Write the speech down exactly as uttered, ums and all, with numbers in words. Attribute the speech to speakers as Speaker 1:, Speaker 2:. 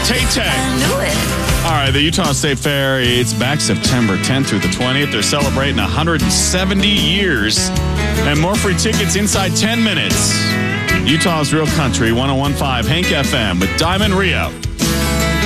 Speaker 1: Tay-Tay.
Speaker 2: I knew it.
Speaker 1: All right, the Utah State Fair, it's back September tenth through the twentieth. They're celebrating one hundred seventy years. And more free tickets inside ten minutes. Utah's Real Country, one oh one point five Hank F M with Diamond Rio.